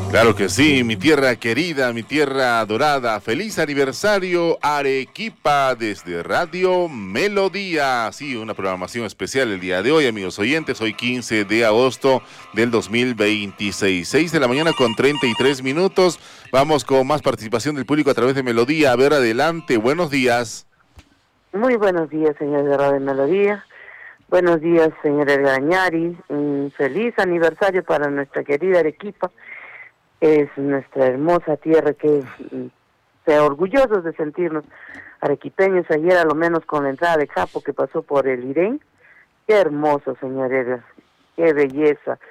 Claro que sí, mi tierra querida, mi tierra adorada. Feliz aniversario Arequipa desde Radio Melodía. Sí, una programación especial el día de hoy, amigos oyentes. Hoy 15 de agosto del 2026, 6 de la mañana con 33 minutos. Vamos con más participación del público a través de Melodía. A ver, adelante, buenos días. Muy buenos días, señor de Radio Melodía. Buenos días, señor Elgañari. Un feliz aniversario para nuestra querida Arequipa. Es nuestra hermosa tierra que sea orgullosos de sentirnos arequipeños. Ayer, a lo menos con la entrada de Japo que pasó por el Irén. Qué hermoso, señor Edgar. Qué belleza.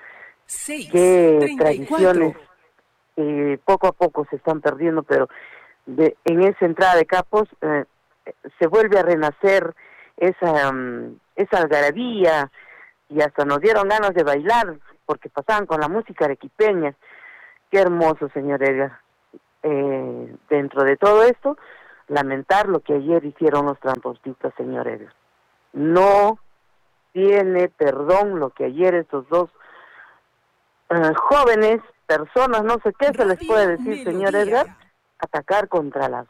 Qué tradiciones. Poco a poco se están perdiendo, pero en esa entrada de Capos se vuelve a renacer esa algarabía, y hasta nos dieron ganas de bailar porque pasaban con la música arequipeña. Qué hermoso, señor Edgar. Dentro de todo esto, lamentar lo que ayer hicieron los transportistas, señor Edgar. No tiene perdón lo que ayer estos dos jóvenes, personas, no sé qué se les puede decir, señor Edgar, atacar contra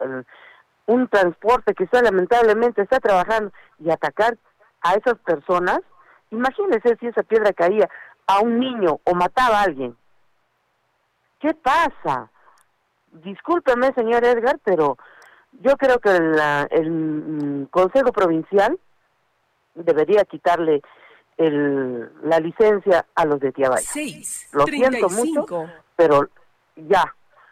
un transporte que lamentablemente está trabajando, y atacar a esas personas. Imagínese si esa piedra caía a un niño o mataba a alguien. ¿Qué pasa? Discúlpeme, señor Edgar, pero yo creo que el Consejo Provincial debería quitarle la licencia a los de Tiabaya. Lo siento mucho, pero ya,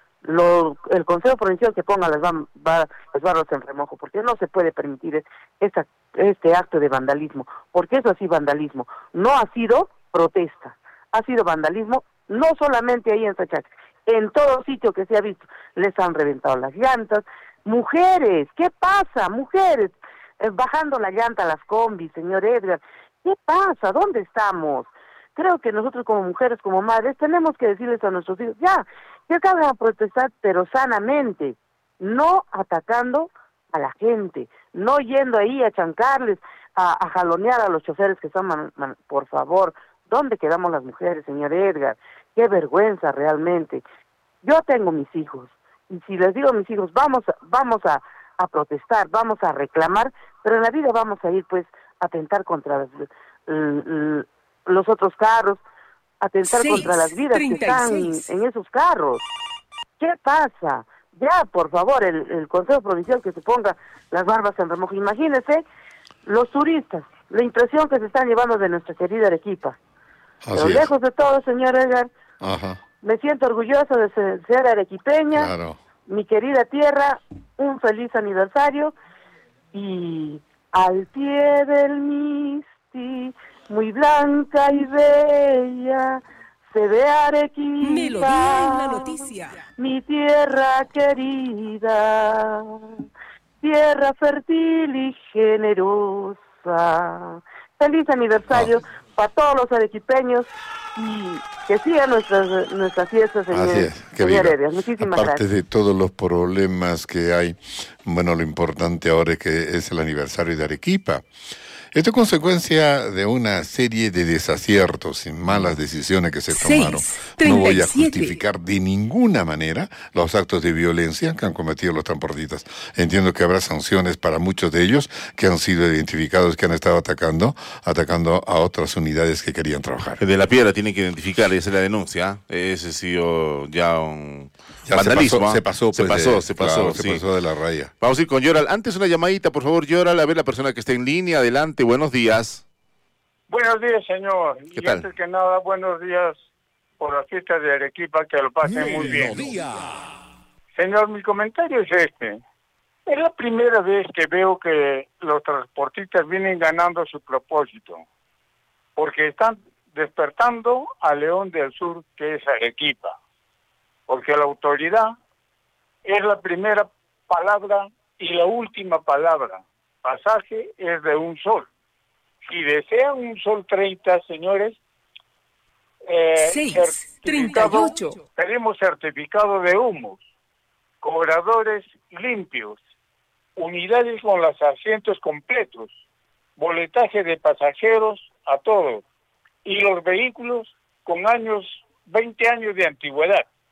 el Consejo Provincial que ponga las barras en remojo, porque no se puede permitir este acto de vandalismo, porque eso ha sido vandalismo, no ha sido protesta, ha sido vandalismo. No solamente ahí en Sachac, en todo sitio que se ha visto, les han reventado las llantas. Mujeres, ¿qué pasa? Mujeres, bajando la llanta a las combis, señor Edgar. ¿Qué pasa? ¿Dónde estamos? Creo que nosotros como mujeres, como madres, tenemos que decirles a nuestros hijos, que acaben a protestar, pero sanamente, no atacando a la gente, no yendo ahí a chancarles, a jalonear a los choferes que están, por favor. ¿Dónde quedamos las mujeres, señor Edgar? Qué vergüenza realmente. Yo tengo mis hijos, y si les digo a mis hijos, vamos a protestar, vamos a reclamar, pero en la vida vamos a ir pues a atentar contra los otros carros, atentar contra las vidas que están en esos carros. ¿Qué pasa? Ya, por favor, el Consejo Provincial que se ponga las barbas en remojo. Imagínense los turistas, la impresión que se están llevando de nuestra querida Arequipa. Pero lejos de todo, señor Edgar, me siento orgulloso de ser arequipeña, mi querida tierra. Un feliz aniversario, y al pie del Misti, muy blanca y bella, se ve Arequipa, Melodía en la noticia. Mi tierra querida, tierra fértil y generosa. Feliz aniversario para todos los arequipeños, y que sigan nuestras fiestas, señor Heredia. Muchísimas gracias. Aparte de todos los problemas que hay, bueno, lo importante ahora es el aniversario de Arequipa. Esto es consecuencia de una serie de desaciertos y malas decisiones que se tomaron. No voy a justificar de ninguna manera los actos de violencia que han cometido los transportistas. Entiendo que habrá sanciones para muchos de ellos que han sido identificados, que han estado atacando a otras unidades que querían trabajar. De la piedra tiene que identificar, esa es la denuncia. Ese ha sido ya un vandalismo. Se pasó de la raya. Vamos a ir con Yoral. Antes una llamadita, por favor, Yoral, a ver la persona que está en línea. Adelante, buenos días. Buenos días, señor. ¿Qué y tal? Antes que nada, buenos días por las fiestas de Arequipa, que lo pasen muy bien. Señor, mi comentario es este. Es la primera vez que veo que los transportistas vienen ganando su propósito, porque están despertando a León del Sur, que es Arequipa, porque la autoridad es la primera palabra y la última palabra. Pasaje es de un sol. Si desean un sol 30, señores, 38. Tenemos certificado de humos, cobradores limpios, unidades con los asientos completos, boletaje de pasajeros a todos, y los vehículos con 20 años de antigüedad.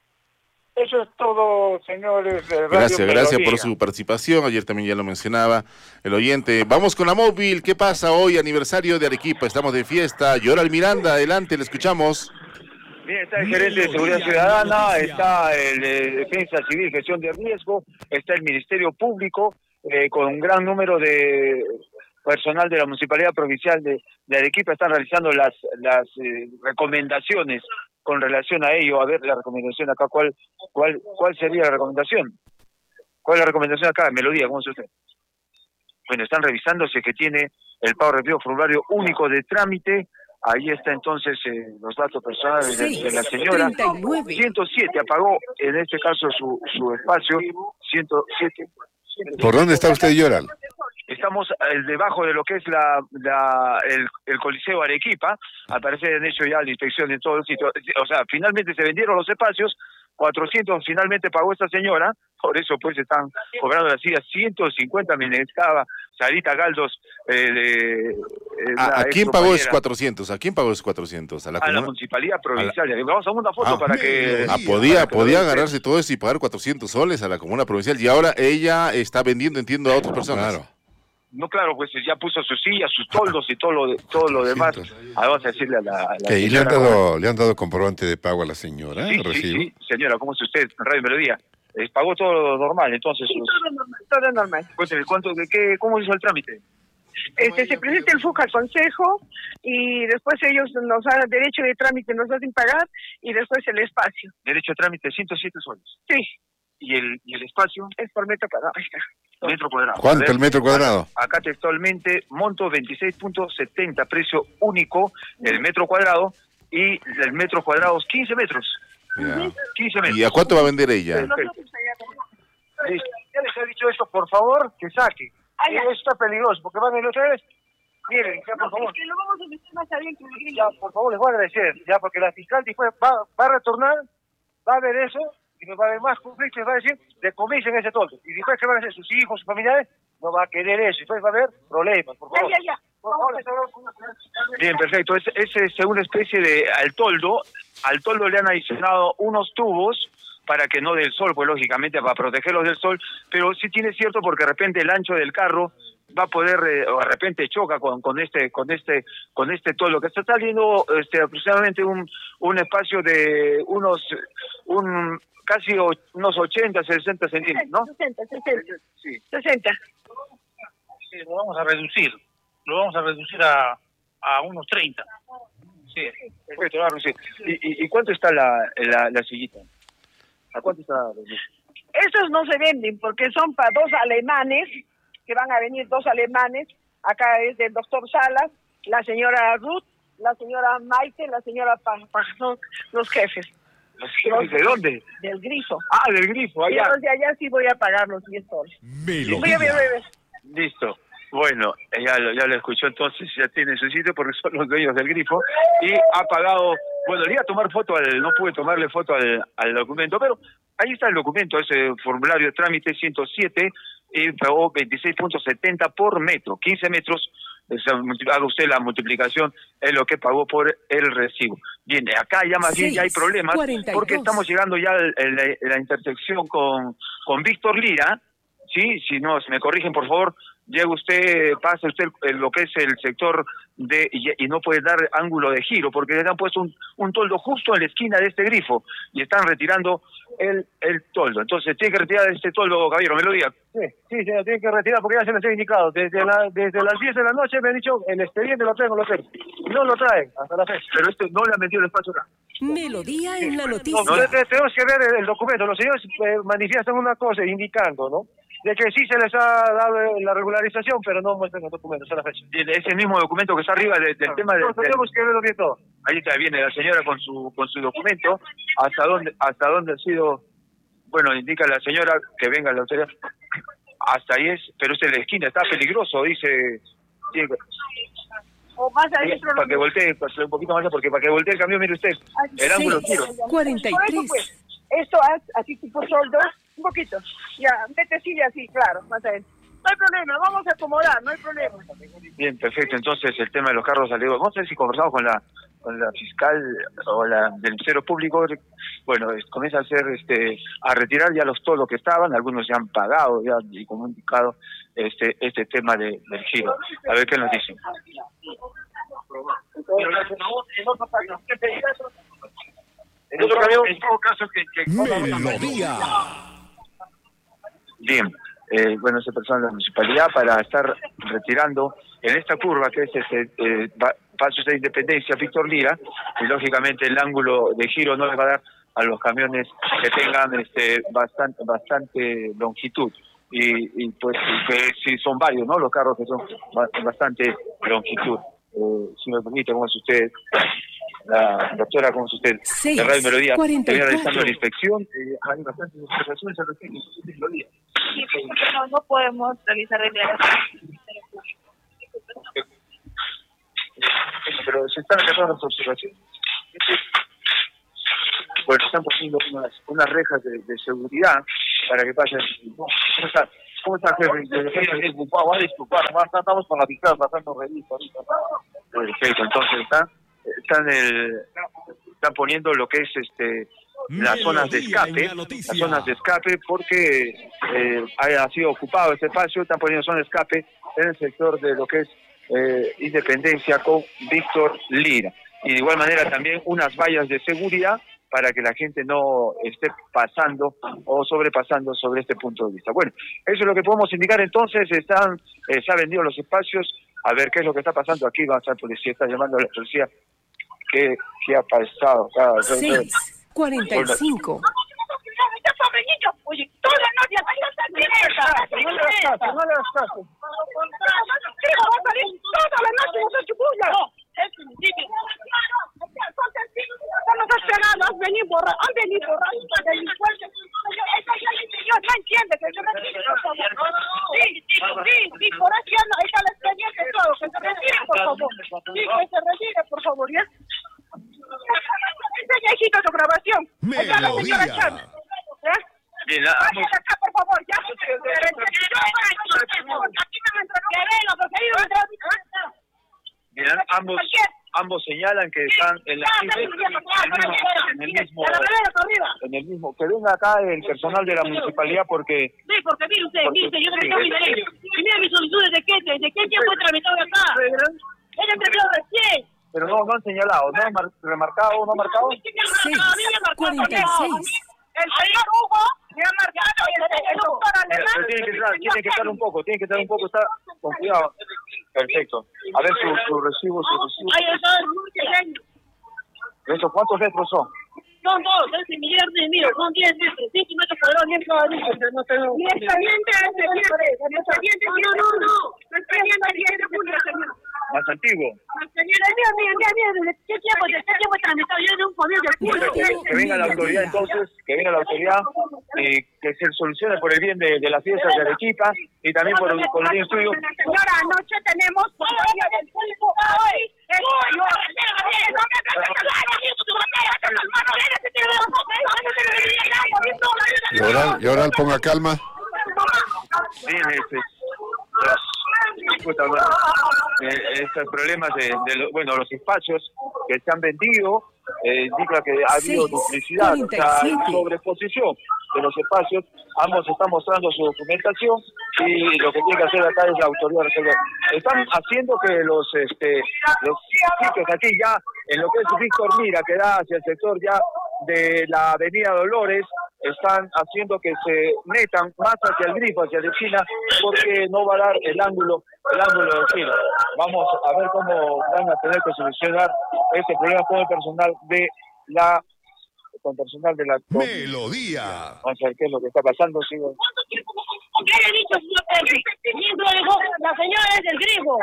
Eso es todo, señores. De Radio Gracias Melodía. por su participación. Ayer también ya lo mencionaba el oyente. Vamos con la móvil. ¿Qué pasa hoy? Aniversario de Arequipa. Estamos de fiesta. Yoral Miranda, adelante, le escuchamos. Bien, está el gerente de Seguridad Ciudadana, está el de Defensa Civil, Gestión de Riesgo, está el Ministerio Público, con un gran número de personal de la Municipalidad Provincial de Arequipa. Están realizando las recomendaciones con relación a ello. A ver, la recomendación acá, ¿cuál sería la recomendación? ¿Cuál es la recomendación acá? Melodía, ¿cómo es usted? Bueno, están revisando si es que tiene el pago recibo formulario único de trámite. Ahí está entonces los datos personales de la señora. 39. 107 apagó, en este caso, su espacio. 107. ¿Por dónde está usted, Yoral? Estamos debajo de lo que es el Coliseo Arequipa. Al parecer han hecho ya la inspección en todo el sitio. O sea, finalmente se vendieron los espacios. 400 finalmente pagó esta señora. Por eso pues están cobrando las sillas. 150 me necesitaba Sarita Galdos. ¿A quién pagó esos 400? ¿A quién pagó esos 400? A la Municipalidad Provincial. Vamos a una foto para que... podía agarrarse todo eso y pagar 400 soles a la Comuna Provincial. Y ahora ella está vendiendo, entiendo, a otras personas. Claro. No, claro, pues ya puso sus sillas, sus toldos y todo lo demás. Ahora vamos a decirle a la ¿Y señora, le han dado comprobante de pago a la señora? Sí, señora, ¿cómo es usted? Radio Melodía. Pagó todo normal, entonces. Todo normal. Cuénteme, ¿cómo hizo el trámite? Se presenta el FUC al Consejo y después ellos nos dan derecho de trámite, nos hacen pagar y después el espacio. Derecho de trámite, 107 soles. Sí. ¿Y el espacio? Es por metro cuadrado. Metro cuadrado. ¿Cuánto el metro cuadrado? Acá textualmente, monto 26.70, precio único, el metro cuadrado, y el metro cuadrado 15 metros. Ya. 15 metros. ¿Y a cuánto va a vender ella? Listo. Ya les he dicho eso, por favor, que saque. Esto está peligroso, porque van a ir otra vez. Miren, ya, por favor. Lo vamos a meter más adentro. Ya, por favor, les voy a agradecer, ya, porque la fiscal después va a retornar, va a ver eso, y no va a haber más conflictos, va a decir, decomisen ese toldo. Y después, ¿qué van a hacer? Sus hijos, sus familiares, no va a querer eso, y después va a haber problemas, por favor. Ya. Por favor. Bien, perfecto. Es una especie de al toldo le han adicionado unos tubos para que no del sol, pues lógicamente para protegerlos del sol, pero sí tiene cierto porque de repente el ancho del carro va a poder, o de repente choca con este toldo que está saliendo aproximadamente un espacio de casi unos 80, 60 centímetros, ¿no? 60. Sí. 60. Sí, lo vamos a reducir a unos 30. Sí, perfecto, claro, sí. ¿Y cuánto está la sillita? ¿A cuánto está? Estos no se venden porque son para dos alemanes, que van a venir dos alemanes. Acá es del doctor Salas, la señora Ruth, la señora Maite, la señora son los jefes. ¿Los jefes de dónde? Del Grifo. Ah, del Grifo, allá. Y los de allá sí voy a pagar los 10 soles. Voy a ver. Listo. Bueno, ya lo escuchó, entonces ya tiene su sitio porque son los dueños del Grifo y ha pagado. Bueno, le iba a tomar foto no pude tomarle foto al documento, pero ahí está el documento, ese formulario de trámite 107 y pagó 26.70 por metro, 15 metros. Haga usted la multiplicación, es lo que pagó por el recibo. Bien, acá ya más bien ya hay problemas 42. porque estamos llegando ya a la intersección con Víctor Lira. Sí, si me corrigen por favor, llega usted, pasa usted lo que es el sector y no puede dar ángulo de giro porque le han puesto un toldo justo en la esquina de este Grifo y están retirando el toldo. Entonces tiene que retirar este toldo, caballero, ¿me lo diga? Sí, se lo tiene que retirar porque ya se les he indicado. Desde las 10 de la noche me han dicho, el expediente lo traigo, no lo traen hasta la fecha. Pero no le han metido el espacio acá. Melodía en la noticia. Tenemos que ver el documento. Los señores manifiestan una cosa indicando, ¿no? De que sí se les ha dado la regularización, pero no muestran los documentos a la fecha. Es el mismo documento que está arriba del tema de... Tenemos que verlo bien todo. Ahí está, viene la señora con su documento. ¿Hasta dónde ha sido? Bueno, indica la señora que venga la autoridad. Hasta ahí es, pero es en la esquina, está peligroso, dice... O más adentro. Para que voltee, un poquito más, porque para que voltee el camión, mire usted, el ángulo giro. 43. Pues, esto así tipo soldo, un poquito. Ya, mete silla así, claro, más adentro. No hay problema, vamos a acomodar, no hay problema. Bien, perfecto. Entonces el tema de los carros salió. Vamos a ver si conversamos con fiscal o la del Ministerio Público, bueno, comienza a hacer a retirar ya todos los que estaban, algunos ya han pagado ya y comunicado este tema del giro. A ver qué nos dicen. En todo caso Melodía. Bien, bueno, esa persona de la municipalidad para estar retirando en esta curva que es Paso de Independencia, Víctor Lira, y lógicamente el ángulo de giro no les va a dar a los camiones que tengan bastante longitud. Y pues que sí son varios, ¿no? Los carros que son bastante longitud. Si me permite, ¿cómo es usted? La doctora, ¿cómo es usted? De Radio Melodía, estoy realizando la inspección. Hay bastantes observaciones al respecto de Melodía. Sí, no podemos realizar declaraciones. Pero se están acatando las observaciones. Bueno, están poniendo unas rejas de seguridad para que pasen. ¿Cómo está, jefe? Disculpar, estamos con la fiscal pasando revista ahorita. Perfecto, entonces están poniendo lo que es las zonas de escape, porque ha sido ocupado este espacio. Están poniendo zonas de escape en el sector de lo que es Independencia con Víctor Lira, y de igual manera también unas vallas de seguridad para que la gente no esté pasando o sobrepasando sobre este punto de vista. Bueno, eso es lo que podemos indicar. Entonces se han vendido los espacios. A ver qué es lo que está pasando aquí. Va a estar policía, está llamando a la policía. ¿Qué ha pasado? 6:45. Han venido borrachos, delincuentes. No entiende que se retire, por favor. Sí, por aquí ahí está el expediente todo, que se retire, por favor. Sí, que se retire, por favor, ¿ya? Enseña, hijito, tu grabación. Melodía. Bien, acá, por favor, ya. Bien, ambos señalan que están en el mismo. Que venga acá el personal de la municipalidad porque... Sí, porque mire usted, yo tengo mi derecho. Y mira mi solicitud desde qué tiempo he tramitado acá. Ella entregó recién. Pero no han señalado, no han remarcado, no han marcado. 6:46. El señor Hugo me ha marcado y el doctor Alemán. Pero tiene que estar un poco, está con cuidado. Perfecto. A ver su recibo. Ahí está, ¿Eso cuántos metros son? Son 2, ese millar de mío, son 10 metros, 5 metros cuadrados, 10 cada uno. Mi expediente es de no. Mi expediente es de julio, señor. Más antiguo. Mira, ¿qué tiempo he tramitado? Yo de un poder de julio. Que venga la autoridad entonces, y que se solucione por el bien de las fiestas de Arequipa y también por el bien suyo. Señora, anoche tenemos... Lloral, ponga calma. Bien, estos problemas de los espacios que se han vendido indica que ha habido duplicidad, sobreposición de los espacios. Ambos están mostrando su documentación y lo que tiene que hacer acá es la autoridad resolver. Están haciendo que los sitios aquí ya en lo que es Víctor Lira, que da hacia el sector ya de la avenida Dolores, están haciendo que se metan más hacia el grifo, hacia la esquina, porque no va a dar el ángulo del giro. Vamos a ver cómo van a tener que solucionar este problema con el personal de la Melodía. Vamos a ver qué es lo que está pasando. Sigo. ¿Qué le he dicho, señor Pérez? La señora es del grifo.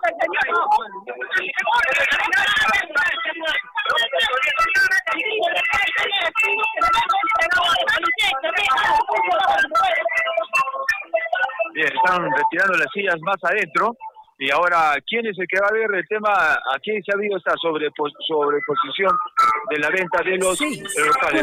Bien, están retirando las sillas más adentro. Y ahora, ¿quién es el que va a ver el tema? Aquí se ha habido esta sobreposición de la venta de los locales.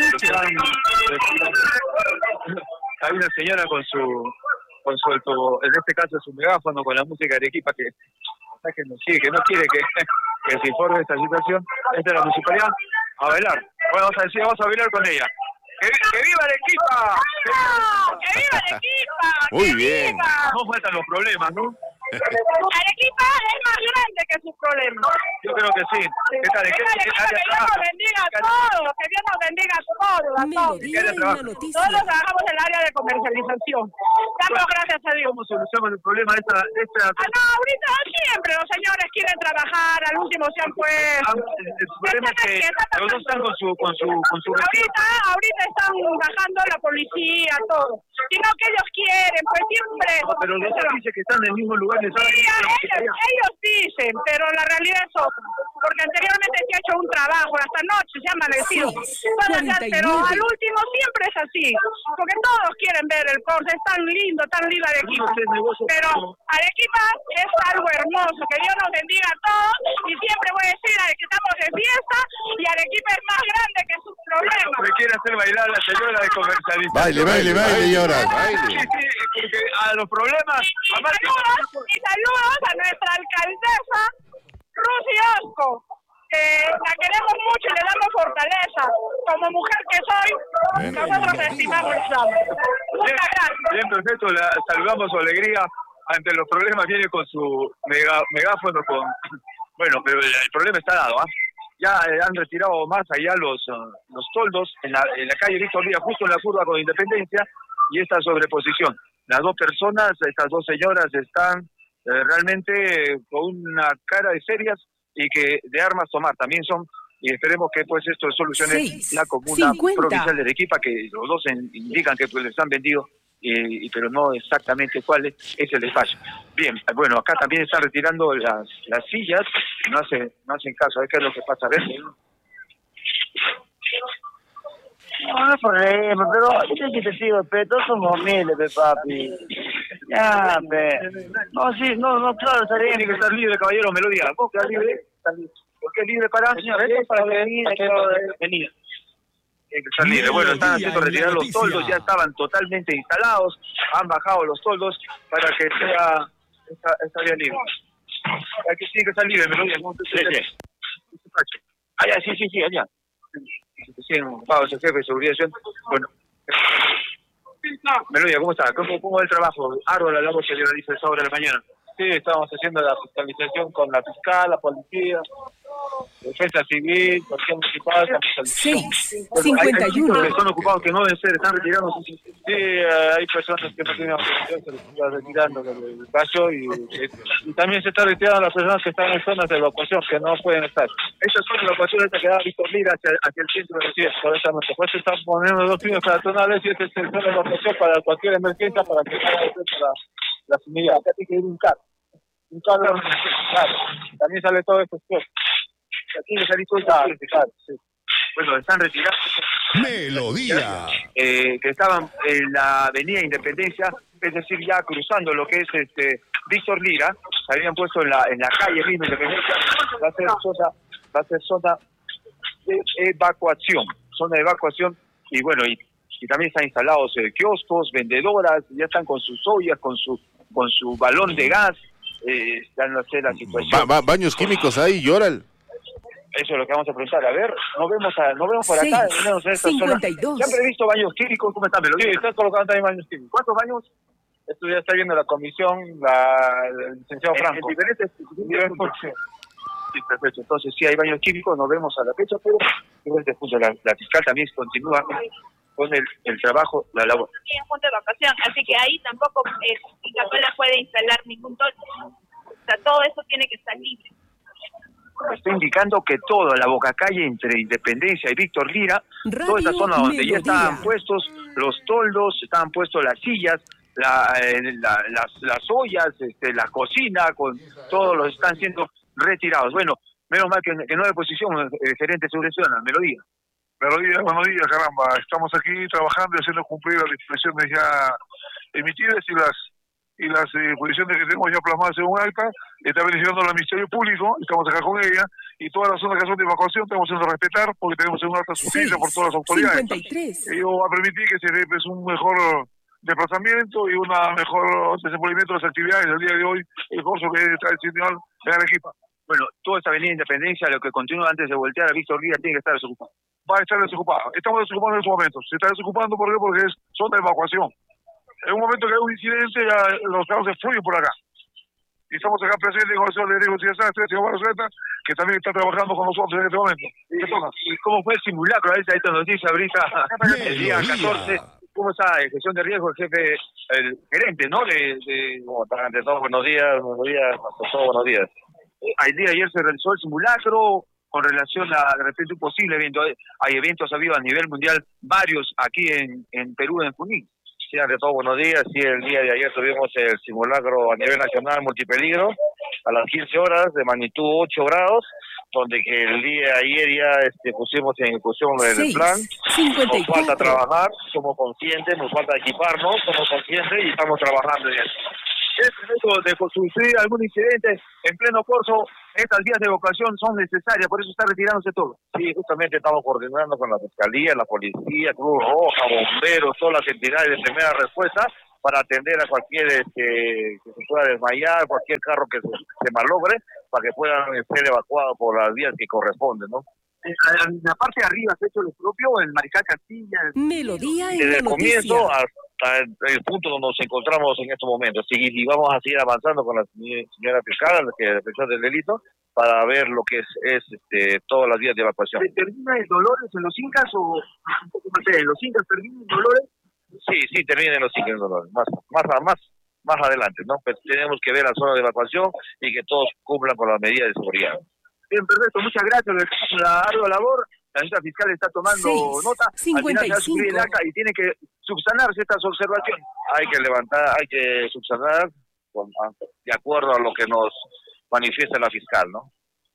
Hay una señora con su, en este caso su megáfono, con la música de Arequipa que no sigue, que no quiere que se informe de esta situación. Esta es la municipalidad. A bailar. Bueno, vamos a bailar con ella. ¡Que viva Arequipa! ¡Que viva Arequipa! Muy bien. No faltan los problemas, ¿no? Arequipa es más grande que sus problemas. Yo creo que sí. ¿Qué tal? Que Dios nos bendiga a todos, que Dios nos bendiga a todos. Melodía en la noticia. Todos trabajamos en el área de comercialización. Damos gracias a Dios. ¿Cómo solucionamos el problema de esta? No, ahorita siempre los señores quieren trabajar, al último se han puesto. El problema es que los dos están con su Ahorita están bajando la policía, todo. Sino que ellos quieren, pues siempre. Pero los dos dicen que están en el mismo lugar. Sí, ellos dicen, pero la realidad es otra. Porque anteriormente se ha hecho un trabajo, hasta noche se ha amanecido. Pero al último siempre es así. Porque todos quieren ver el corte, es tan lindo Arequipa. Pero Arequipa es algo hermoso, que Dios nos bendiga a todos. Y siempre voy a decir que estamos de fiesta y Arequipa es más grande que sus problemas. Me quiere hacer bailar la señora de comercialización. Baile, llorar. Sí, porque a los problemas... Y saludos a nuestra alcaldesa, Rusy Osco. La queremos mucho y le damos fortaleza. Como mujer que soy, nosotros estimamos el Estado. Muchas gracias. Bien, perfecto. Saludamos su alegría. Ante los problemas viene con su megáfono. Bueno, pero el problema está dado. Ya han retirado más allá los toldos en la calle Víctor Lira, justo en la curva con Independencia, y esta sobreposición. Las dos personas, estas dos señoras, están realmente con una cara de serias y que de armas tomar también son, y esperemos que pues esto solucione la comuna provincial de Arequipa, que los dos indican que pues les han vendido, pero no exactamente cuál es el espacio. Bien, bueno, acá también están retirando las sillas, no hacen caso, a ver qué es lo que pasa, a ver. No hay problema, pero yo que te digo, todos somos humildes, papi. Ya, no, sí, no, claro, está bien. Tiene que estar libre, caballero, Melodía. ¿Vos quedás libre? ¿Por qué libre para? Señor, esto es para venir, venir. Tiene que estar libre. Bueno, están haciendo retirar los toldos, ya estaban totalmente instalados, han bajado los toldos para que sea esta vía libre. Aquí tiene que estar libre, Melodía. Allá, sí, allá. Sí, el jefe de seguridad. Bueno, Melodía, ¿cómo está? ¿Cómo va el trabajo? Ardua la labor que realiza a esa hora de la mañana. Sí, estamos haciendo la fiscalización con la fiscal, la policía, defensa civil, policía municipal, capitalización. 6:51. Hay están ocupados que no deben ser, están retirando. Sí, hay personas que no tienen autorización, se les está retirando del espacio y también se está retirando a las personas que están en zonas de evacuación, que no pueden estar. Esa zona de evacuación esta que da Víctor Lira hacia el centro de la ciudad. Correctamente. Pues se están poniendo 2 líneas peatonales y este es el centro de evacuación para cualquier emergencia, para que salga la unidades. Acá tiene que ir un carro. Claro. También sale todo esto. Aquí le salí todo sí. Bueno, están retirados. Melodía. Que estaban en la avenida Independencia, es decir, ya cruzando lo que es Víctor Lira, se habían puesto en la calle misma Independencia, va a ser zona de evacuación, y bueno, y también están instalados kioscos, vendedoras, ya están con sus ollas, con su balón de gas, están a hacer la situación. Baños químicos ahí, lloran. Eso es lo que vamos a preguntar. A ver, nos vemos por acá, en esta zona. ¿Se han previsto baños químicos? ¿Cómo están? Sí, están colocando también baños químicos. ¿Cuántos baños? Esto ya está viendo la comisión, el licenciado Franco. ¿En diferentes? Sí, perfecto. Entonces, sí hay baños químicos, nos vemos a la fecha, pero desde punto la fiscal también continúa con el trabajo, la labor. Sí, en punto de evacuación, así que ahí tampoco Capela puede instalar ningún toldo. O sea, todo eso tiene que estar libre. Está indicando que toda la bocacalle entre Independencia y Víctor Lira, toda esa zona donde ya estaban puestos los toldos, estaban puestos las sillas, las ollas, la cocina, con todos los están siendo retirados. Bueno, menos mal que no hay posición, gerente de seguridad ciudadana, Melodía. Buenos días, caramba. Estamos aquí trabajando y haciendo cumplir las disposiciones ya emitidas y las posiciones que tenemos ya plasmadas en un acta. Está verificando el Ministerio Público, estamos acá con ella, y todas las zonas que son de evacuación estamos haciendo respetar porque tenemos un acta suscrita por todas las autoridades. 53. Ello va a permitir que se dé un mejor desplazamiento y una mejor desenvolvimiento de las actividades del día de hoy, el curso que está el señor de Arequipa. Bueno, toda esta avenida Independencia, lo que continúa antes de voltear a Víctor Díaz, tiene que estar desocupado. Va a estar desocupada. Estamos desocupando en estos momentos. Se está desocupando, ¿por qué? Porque es zona de evacuación. En un momento que hay un incidente, ya los carros se fluyen por acá. Y estamos acá presentes con el señor Federico Ciazastre, el señor Barroseta, que también está trabajando con nosotros en este momento. ¿Y cómo fue el simulacro? A esta noticia ahorita, el día 14. ¿Cómo está en gestión de riesgo el jefe, el gerente, ¿no? ¿Cómo están? Ante todo, buenos días, buenos días. El día de ayer se realizó el simulacro con relación a, de repente, un posible evento. Hay eventos habido a nivel mundial, varios aquí en Perú, en Junín. Sí, ante todo, buenos días. Sí, el día de ayer tuvimos el simulacro a nivel nacional multipeligro a las 15 horas de magnitud 8 grados, donde que el día de ayer ya pusimos en ejecución el plan. Nos falta trabajar, somos conscientes, nos falta equiparnos, somos conscientes y estamos trabajando en eso. Es momento de construir algún incidente en pleno curso. Estas vías de evacuación son necesarias, por eso está retirándose todo. Sí, justamente estamos coordinando con la Fiscalía, la Policía, Cruz Roja, bomberos, todas las entidades de primera respuesta para atender a cualquier que se pueda desmayar, cualquier carro que se malogre, para que puedan ser evacuados por las vías que corresponden, ¿no? En la parte de arriba se ha hecho lo propio, en Maricá Castilla. Melodía en desde la el noticia. comienzo hasta el punto donde nos encontramos en estos momentos. Y vamos a seguir avanzando con la señora fiscal, que defensor del delito, para ver lo que es todas las vías de evacuación. ¿Se termina el Dolores en los Incas o un poco más allá? ¿En los Incas termina el Dolores? Sí, termina en los Incas Dolores, más adelante, ¿no? Pues tenemos que ver la zona de evacuación y que todos cumplan con las medidas de seguridad. Bien, perfecto, muchas gracias por la ardua labor. La junta fiscal está tomando nota. 55. Al final se va a subir el acta y tiene que subsanarse estas observaciones. Hay que subsanar de acuerdo a lo que nos manifiesta la fiscal, ¿no?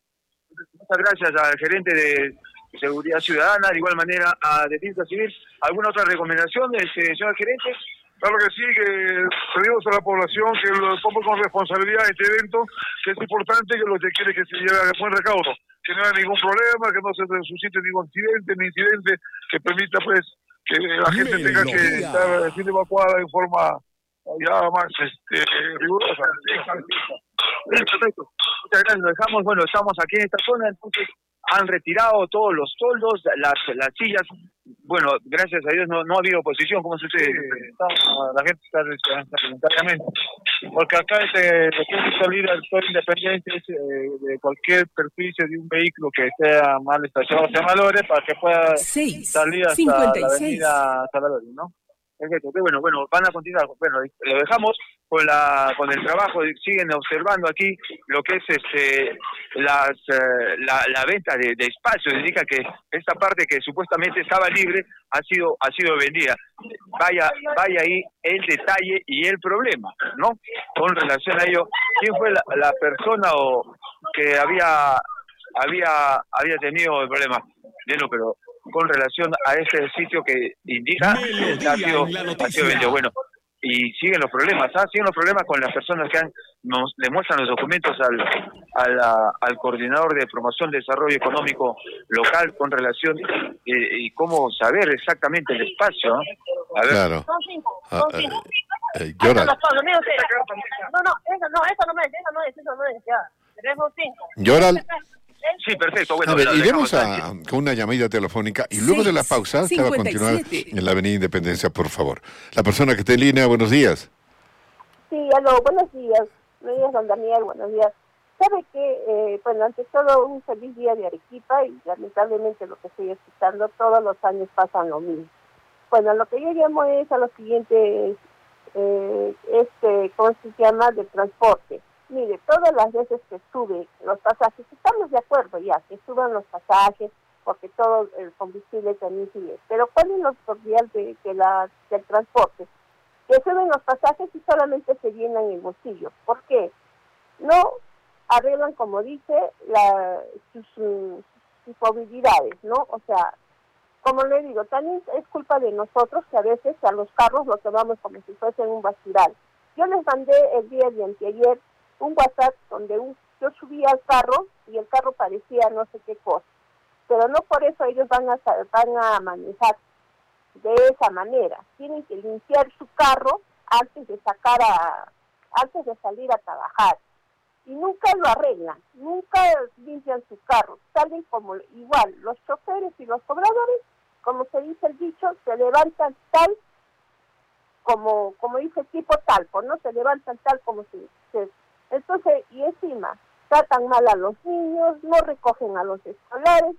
Muchas gracias al gerente de Seguridad Ciudadana, de igual manera a Defensa Civil. ¿Alguna otra recomendación, señor gerente? Claro que sí, que pedimos a la población que lo tome con responsabilidad este evento, que es importante, que lo que quiere que se lleve a buen recaudo, que no haya ningún problema, que no se suscite ningún incidente que permita pues que la gente tenga que estar siendo evacuada en forma ya más rigurosa. Bien, perfecto. Muchas gracias, lo dejamos. Bueno, estamos aquí en esta zona, entonces han retirado todos los toldos, las sillas. Bueno, gracias a Dios no ha habido oposición, ¿cómo sucede? La gente está voluntariamente. Porque acá puede salir al sector independiente de cualquier superficie de un vehículo que sea mal estacionado, se valore para que pueda salir hasta 56. la avenida Salvador, ¿no? Perfecto, bueno, van a continuar. Bueno, lo dejamos con el trabajo, siguen observando aquí lo que es la venta de espacios. Indica que esta parte que supuestamente estaba libre ha sido vendida. Vaya ahí el detalle y el problema, ¿no? Con relación a ello, ¿quién fue la persona que había tenido el problema? Bueno, pero con relación a este sitio que indica ha sido vendido. Bueno, y siguen los problemas, con las personas que le muestran los documentos al coordinador de promoción de desarrollo económico local con relación y cómo saber exactamente el espacio, ¿no? A ver. Claro. Son cinco. Llora. No, eso no es, ya. Tenemos 5. Llora. Sí, perfecto. Bueno, a ver, iremos con una llamada telefónica y luego de la pausa se va a continuar en la Avenida Independencia, por favor. La persona que está en línea, buenos días. Sí, aló, buenos días. Buenos días, don Daniel, buenos días. Sabe que, bueno, ante todo, un feliz día de Arequipa y lamentablemente lo que estoy escuchando, todos los años pasan lo mismo. Bueno, lo que yo llamo es a lo siguiente, ¿cómo se llama?, de transporte. Mire, todas las veces que sube los pasajes, estamos de acuerdo ya, que suban los pasajes, porque todo el combustible también sigue. Pero ¿cuál es lo cordial del transporte? Que suben los pasajes y solamente se llenan el bolsillo. ¿Por qué? No arreglan, como dice, sus movilidades, ¿no? O sea, como le digo, también es culpa de nosotros que a veces a los carros los tomamos como si fuesen un basural. Yo les mandé el día de anteayer un WhatsApp donde yo subía al carro y el carro parecía no sé qué cosa, pero no por eso ellos van a manejar de esa manera. Tienen que limpiar su carro antes de salir a trabajar. y nunca lo arreglan, nunca limpian su carro, salen como igual, los choferes y los cobradores, como se dice el dicho, se levantan tal, como dice tipo talco, ¿no? Se levantan tal como se entonces, y encima, tratan mal a los niños, no recogen a los escolares,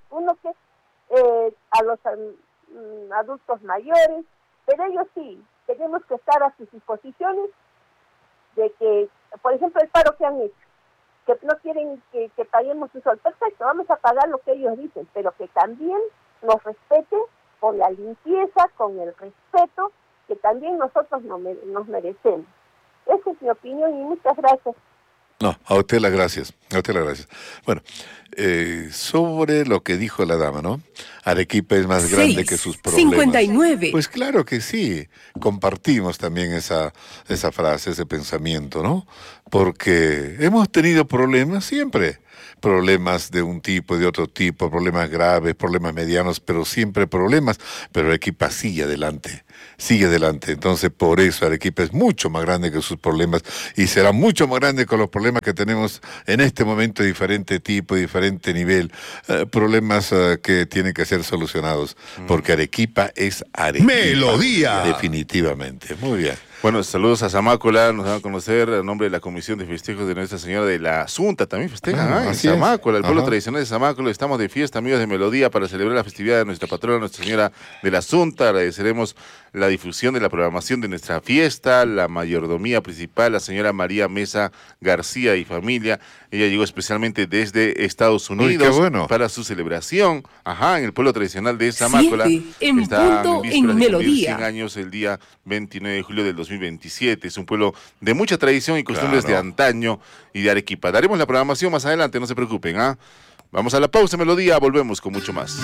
a los adultos mayores, pero ellos sí, tenemos que estar a sus disposiciones de que, por ejemplo, el paro que han hecho, que no quieren que paguemos su sol, perfecto, vamos a pagar lo que ellos dicen, pero que también nos respeten con la limpieza, con el respeto que también nosotros nos merecemos. Esa es mi opinión y muchas gracias. No, a usted las gracias, Bueno, sobre lo que dijo la dama, ¿no? Arequipa es más grande que sus problemas. 59. Pues claro que sí, compartimos también esa frase, ese pensamiento, ¿no? Porque hemos tenido problemas siempre. Problemas de un tipo y de otro tipo, problemas graves, problemas medianos, pero siempre problemas. Pero Arequipa sigue adelante. Entonces, por eso Arequipa es mucho más grande que sus problemas y será mucho más grande con los problemas que tenemos en este momento de diferente tipo, de diferente nivel. Problemas que tienen que ser solucionados, porque Arequipa es Arequipa. Melodía. Definitivamente. Muy bien. Bueno, saludos a Zamácola, nos van a conocer a nombre de la Comisión de Festejos de Nuestra Señora de la Asunta, también festejan, en Zamácola, el pueblo tradicional de Zamácola. Estamos de fiesta, amigos de Melodía, para celebrar la festividad de nuestra patrona, Nuestra Señora de la Asunta. Agradeceremos la difusión de la programación de nuestra fiesta, la mayordomía principal, la señora María Mesa García y familia. Ella llegó especialmente desde Estados Unidos para su celebración, en el pueblo tradicional de Zamácola. Está en Melodía. 100 años el día 29 de julio del 2027. Es un pueblo de mucha tradición y costumbres de antaño y de Arequipa. Daremos la programación más adelante, no se preocupen. Vamos a la pausa, Melodía, volvemos con mucho más.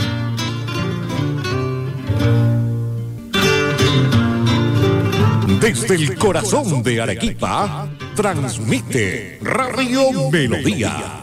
Desde el corazón de Arequipa, transmite Radio Melodía.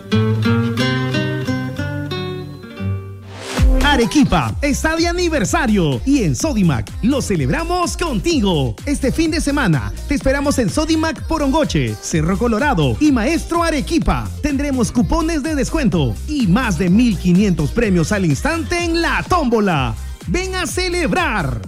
Arequipa está de aniversario y en Sodimac lo celebramos contigo. Este fin de semana te esperamos en Sodimac Porongoche, Cerro Colorado y Maestro Arequipa. Tendremos cupones de descuento y más de 1,500 premios al instante en la tómbola. ¡Ven a celebrar!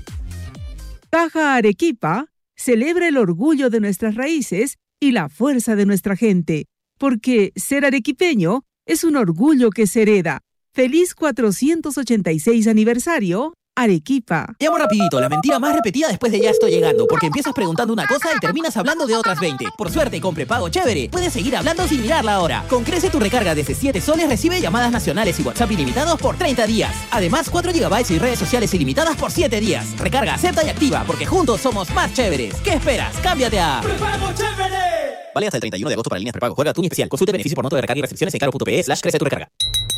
Caja Arequipa celebra el orgullo de nuestras raíces y la fuerza de nuestra gente, porque ser arequipeño es un orgullo que se hereda. ¡Feliz 486 aniversario, Arequipa! Llamo rapidito, la mentira más repetida después de ya estoy llegando, porque empiezas preguntando una cosa y terminas hablando de otras 20. Por suerte, con prepago chévere, puedes seguir hablando sin mirar la hora. Con Crece tu recarga desde 7 soles recibe llamadas nacionales y WhatsApp ilimitados por 30 días. Además, 4 GB y redes sociales ilimitadas por 7 días. Recarga, acepta y activa, porque juntos somos más chéveres. ¿Qué esperas? ¡Cámbiate a Prepago Chévere! Vale hasta el 31 de agosto para líneas prepago. Juega Tuni Especial. Consulte beneficio por monto de recarga y restricciones en caro.pe/crece tu recarga.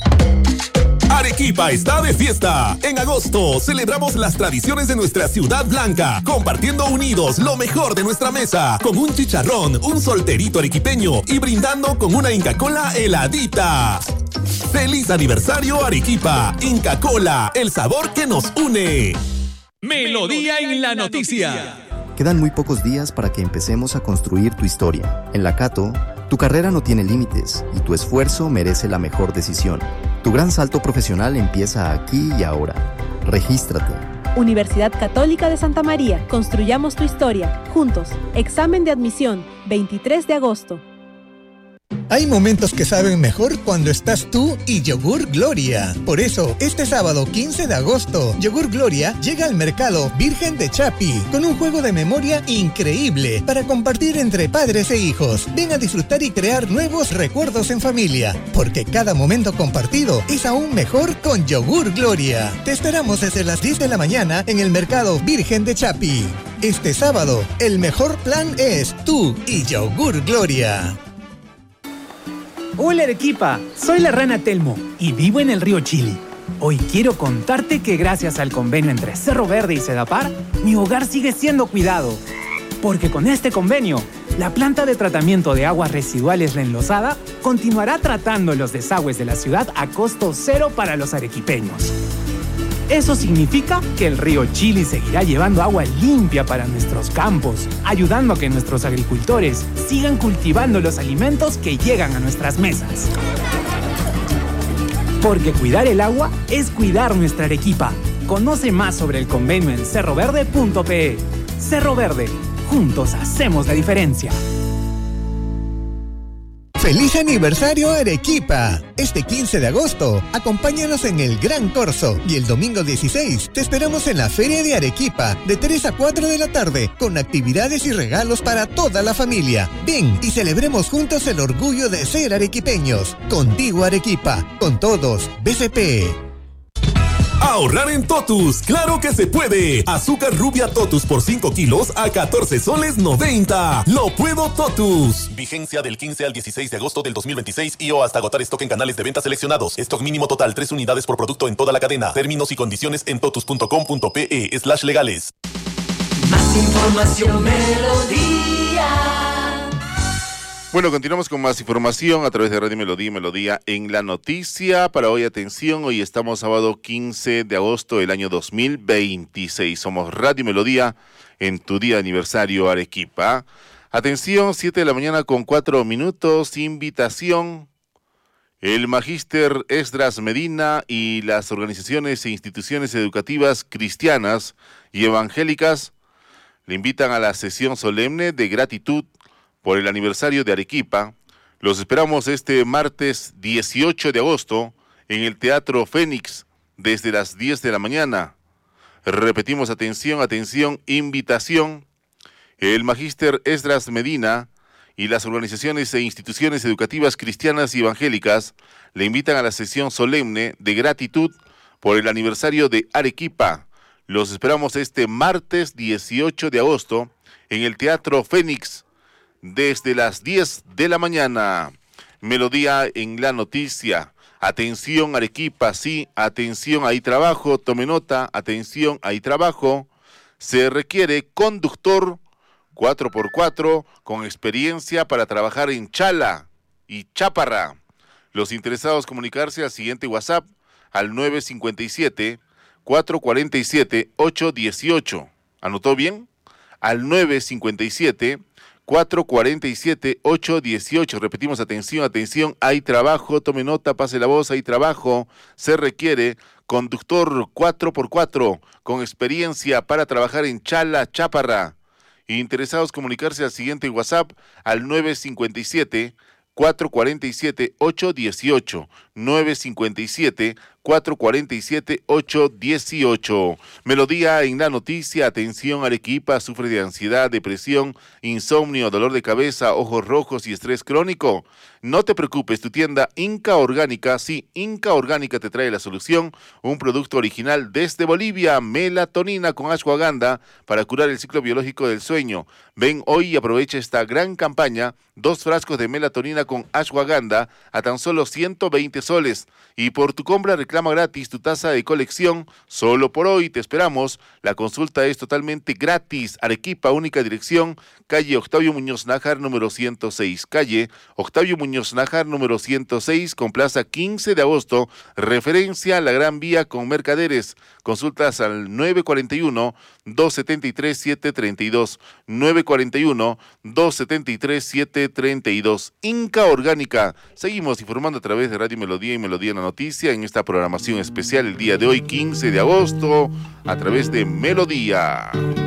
Arequipa está de fiesta. En agosto celebramos las tradiciones de nuestra ciudad blanca, compartiendo unidos lo mejor de nuestra mesa, con un chicharrón, un solterito arequipeño y brindando con una Inca Kola heladita. ¡Feliz aniversario, Arequipa! Inca Kola, el sabor que nos une. Melodía en la noticia. Quedan muy pocos días para que empecemos a construir tu historia. En la Cato, tu carrera no tiene límites y tu esfuerzo merece la mejor decisión. Tu gran salto profesional empieza aquí y ahora. Regístrate. Universidad Católica de Santa María. Construyamos tu historia. Juntos. Examen de admisión. 23 de agosto. Hay momentos que saben mejor cuando estás tú y Yogur Gloria. Por eso, este sábado 15 de agosto, Yogur Gloria llega al mercado Virgen de Chapi con un juego de memoria increíble para compartir entre padres e hijos. Ven a disfrutar y crear nuevos recuerdos en familia, porque cada momento compartido es aún mejor con Yogur Gloria. Te esperamos desde las 10 de la mañana en el mercado Virgen de Chapi. Este sábado, el mejor plan es tú y Yogur Gloria. Hola Arequipa, soy la rana Telmo y vivo en el río Chili. Hoy quiero contarte que gracias al convenio entre Cerro Verde y Sedapar, mi hogar sigue siendo cuidado. Porque con este convenio, la planta de tratamiento de aguas residuales La Enlosada continuará tratando los desagües de la ciudad a costo cero para los arequipeños. Eso significa que el río Chili seguirá llevando agua limpia para nuestros campos, ayudando a que nuestros agricultores sigan cultivando los alimentos que llegan a nuestras mesas. Porque cuidar el agua es cuidar nuestra Arequipa. Conoce más sobre el convenio en cerroverde.pe. Cerro Verde, juntos hacemos la diferencia. ¡Feliz aniversario Arequipa! Este 15 de agosto, acompáñanos en el Gran Corso y el domingo 16 te esperamos en la Feria de Arequipa de 3 a 4 de la tarde con actividades y regalos para toda la familia. Ven y celebremos juntos el orgullo de ser arequipeños. Contigo Arequipa, con todos, BCP. Ahorrar en Totus, ¡claro que se puede! Azúcar rubia Totus por 5 kilos a 14 soles 90. ¡Lo puedo Totus! Vigencia del 15 al 16 de agosto del 2026 y o hasta agotar stock en canales de venta seleccionados. Stock mínimo total 3 unidades por producto en toda la cadena. Términos y condiciones en totus.com.pe/legales. Más información, Melodía. Bueno, continuamos con más información a través de Radio Melodía y Melodía en la Noticia. Para hoy, atención, hoy estamos sábado 15 de agosto del año 2026. Somos Radio Melodía en tu día de aniversario Arequipa. Atención, 7 de la mañana con 4 minutos, invitación. El Magíster Esdras Medina y las organizaciones e instituciones educativas cristianas y evangélicas le invitan a la sesión solemne de gratitud por el aniversario de Arequipa. Los esperamos este martes 18 de agosto en el Teatro Fénix desde las 10 de la mañana. Repetimos, atención, atención, invitación. El Magíster Esdras Medina y las organizaciones e instituciones educativas cristianas y evangélicas le invitan a la sesión solemne de gratitud por el aniversario de Arequipa. Los esperamos este martes 18 de agosto en el Teatro Fénix desde las 10 de la mañana. Melodía en la Noticia. Atención Arequipa, sí, atención, hay trabajo, tome nota, atención, hay trabajo. Se requiere conductor 4x4 con experiencia para trabajar en Chala y Chaparra. Los interesados comunicarse al siguiente WhatsApp al 957-447-818. ¿Anotó bien? Al 957-447-818. Repetimos, atención, atención, hay trabajo, tome nota, pase la voz, hay trabajo. Se requiere conductor 4x4 con experiencia para trabajar en Chala, Chaparra. Interesados comunicarse al siguiente WhatsApp al 957-447-818. 957-447-818. Melodía en la Noticia. Atención Arequipa, sufre de ansiedad, depresión, insomnio, dolor de cabeza, ojos rojos y estrés crónico. No te preocupes, tu tienda Inca Orgánica, sí, Inca Orgánica te trae la solución. Un producto original desde Bolivia, melatonina con ashwagandha para curar el ciclo biológico del sueño. Ven hoy y aprovecha esta gran campaña. 2 frascos de melatonina con ashwagandha a tan solo 120 soles. Y por tu compra reclama gratis tu taza de colección. Solo por hoy te esperamos. La consulta es totalmente gratis. Arequipa, única dirección, calle Octavio Muñoz Nájar, número 106. Calle Octavio Muñoz Nájar, número 106, con plaza 15 de agosto. Referencia a la Gran Vía con Mercaderes. Consultas al 941-273-732. 941-273-732. Inca Orgánica. Seguimos informando a través de Radio Melodía y Melodía en la Noticia en esta programación especial el día de hoy, 15 de agosto, a través de Melodía.